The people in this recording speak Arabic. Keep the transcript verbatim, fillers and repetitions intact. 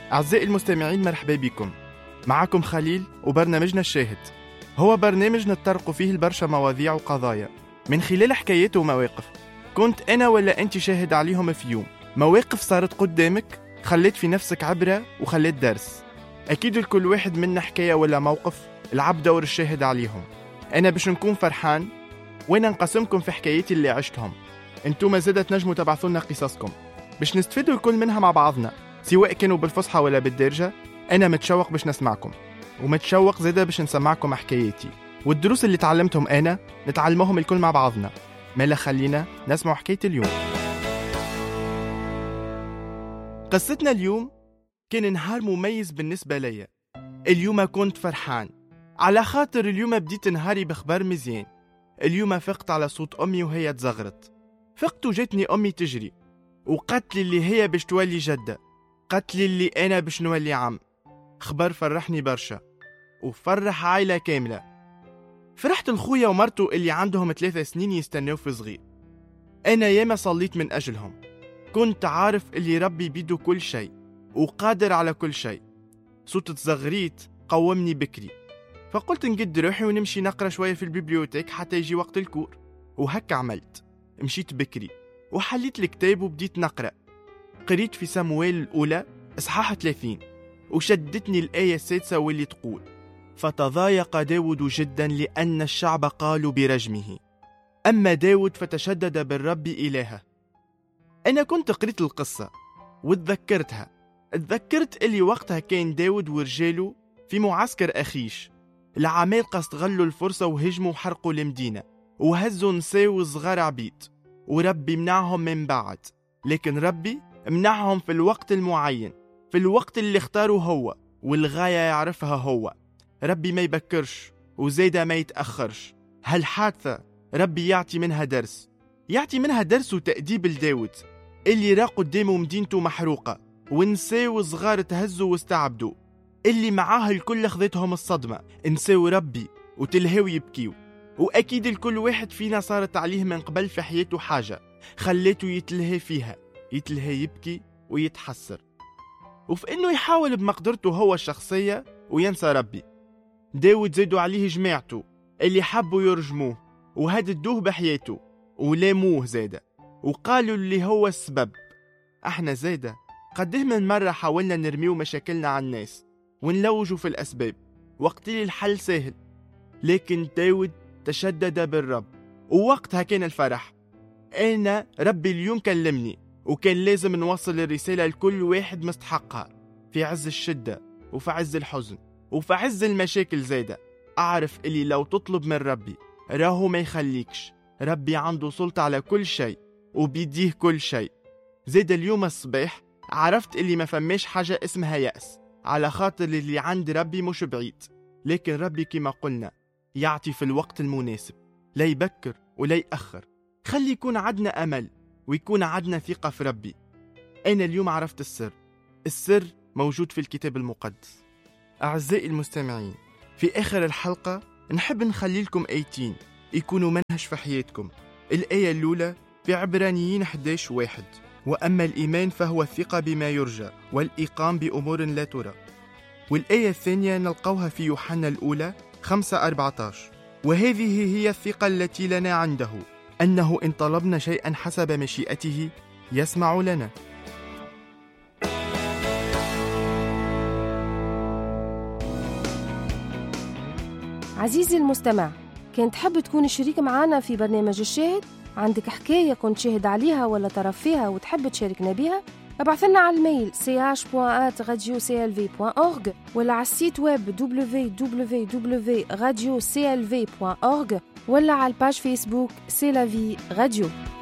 أعزائي المستمعين، مرحبا بكم. معكم خليل وبرنامجنا الشاهد. هو برنامج نتطرق فيه البرشا مواضيع وقضايا من خلال حكايات ومواقف كنت أنا ولا أنت شاهد عليهم في يوم. مواقف صارت قدامك خلت في نفسك عبرة وخلت درس. أكيد لكل واحد منا حكاية ولا موقف لعب دور الشاهد عليهم. أنا باش نكون فرحان وأنا نقسمكم في حكاياتي اللي عشتهم. أنتم زادة تنجموا تبعثونا قصصكم باش نستفيدوا الكل منها مع بعضنا، سواء كانوا بالفصحى ولا بالدارجة. أنا متشوق باش نسمعكم، ومتشوق زادة باش نسمعكم حكاياتي والدروس اللي تعلمتهم أنا نتعلمهم الكل مع بعضنا. مالا خلينا نسمع حكاية اليوم. قصتنا اليوم كان نهار مميز بالنسبة لي. اليوم كنت فرحان على خاطر اليوم بديت نهاري بخبر مزيان. اليوم فقت على صوت أمي وهي تزغرت. فقت وجاتني أمي تجري وقالت لي اللي هي باش تولي جدة، قالت لي اللي أنا باش نولي عم. خبر فرحني برشا وفرح عائلة كاملة. فرحت لخويا ومرته اللي عندهم ثلاثة سنين يستنوا في صغير. أنا ياما صليت من أجلهم. كنت عارف اللي ربي بيده كل شيء وقادر على كل شيء. صوت تزغريت قومني بكري، فقلت نقد روحي ونمشي نقرأ شوية في البيبليوتيك حتى يجي وقت الكور. وهكا عملت، مشيت بكري وحليت الكتاب وبديت نقرأ. قريت في سمويل الأولى إصحاح ثلاثين وشدتني الآية السادسة واللي تقول: فتضايق داود جدا لأن الشعب قالوا برجمه، أما داود فتشدد بالرب إلهه. أنا كنت قريت القصة وتذكرتها. اتذكرت اللي وقتها كان داود ورجاله في معسكر أخيش. العمالقة استغلوا الفرصة وهجموا وحرقوا المدينة وهزوا نساء وصغار عبيد، وربي منعهم من بعد. لكن ربي منعهم في الوقت المعين، في الوقت اللي اختاره هو والغاية يعرفها هو. ربي ما يبكرش وزيدا ما يتأخرش. هالحادثة ربي يعطي منها درس، يعطي منها درس وتأديب لداود اللي راق قدامه مدينته محروقة ونساء وصغار تهزوا واستعبدوا، اللي معاه الكل خذتهم الصدمة، نساو ربي وتلهوا يبكيو. وأكيد الكل واحد فينا صارت عليه من قبل في حياته حاجة خليته يتلهي فيها، يتلهي يبكي ويتحسر، وفي إنه يحاول بمقدرته هو الشخصية وينسى ربي. داود زادوا عليه جماعته اللي حبوا يرجموه وهددوه بحياته ولاموه زادة وقالوا اللي هو السبب. احنا زادة قده من مرة حاولنا نرميو مشاكلنا على الناس ونلوجوا في الأسباب وقت لي الحل سهل، لكن داود تشدد بالرب ووقتها كان الفرح. أنا ربي اليوم كلمني وكان لازم نوصل الرسالة لكل واحد مستحقها في عز الشدة وفي عز الحزن وفي عز المشاكل. زادة أعرف اللي لو تطلب من ربي راهو ما يخليكش. ربي عنده سلطة على كل شيء وبيديه كل شيء. زادة اليوم الصباح عرفت اللي ما فماش حاجة اسمها يأس، على خاطر اللي عند ربي مش بعيد. لكن ربي كما قلنا يعطي في الوقت المناسب، لا يبكر ولا يأخر. خلي يكون عدنا أمل ويكون عدنا ثقة في ربي. أنا اليوم عرفت السر. السر موجود في الكتاب المقدس. أعزائي المستمعين، في آخر الحلقة نحب نخلي لكم آيتين يكونوا منهج في حياتكم. الآية الأولى في عبرانيين أحد عشر واحد: وأما الإيمان فهو الثقة بما يرجى والإيقام بأمور لا ترى. والآية الثانية نلقوها في يوحنا الأولى خمسة أربعة عشر: وهذه هي الثقة التي لنا عنده، أنه إن طلبنا شيئا حسب مشيئته يسمع لنا. عزيزي المستمع، كنت تحب تكون شريك معنا في برنامج الشاهد؟ عندك حكاية كنت شاهد عليها ولا طرف فيها وتحب تشاركنا بها؟ ابعث لنا على الميل سي اش بوان ات راديو سي ال في بوان اورغ ولا على السيت ويب دبليو دبليو دبليو بوان راديو سي ال في بوان اورغ ولا على الباج فيسبوك سي لا في راديو.